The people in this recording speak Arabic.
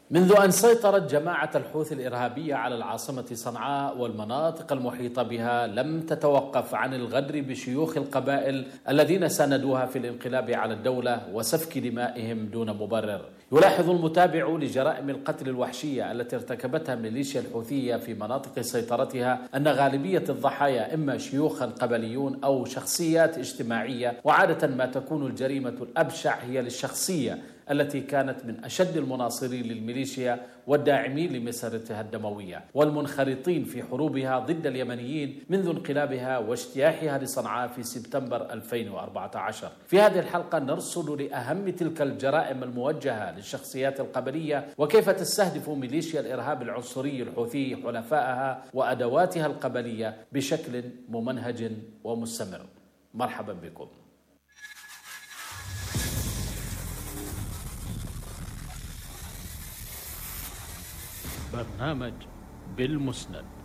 منذ أن سيطرت جماعة الحوثي الإرهابية على العاصمة صنعاء والمناطق المحيطة بها لم تتوقف عن الغدر بشيوخ القبائل الذين ساندوها في الانقلاب على الدولة وسفك دمائهم دون مبرر. يلاحظ المتابع لجرائم القتل الوحشية التي ارتكبتها ميليشيا الحوثية في مناطق سيطرتها أن غالبية الضحايا إما شيوخا قبليون أو شخصيات اجتماعية، وعادة ما تكون الجريمة الأبشع هي للشخصية التي كانت من أشد المناصرين للميليشيا والداعمين لمسيرتها الدموية والمنخرطين في حروبها ضد اليمنيين منذ انقلابها واجتياحها لصنعاء في سبتمبر 2014. في هذه الحلقة نرصد لأهم تلك الجرائم الموجهة للشخصيات القبلية وكيف تستهدف ميليشيا الإرهاب العنصري الحوثي حلفائها وأدواتها القبلية بشكل ممنهج ومستمر. مرحبا بكم. برنامج بالمسند.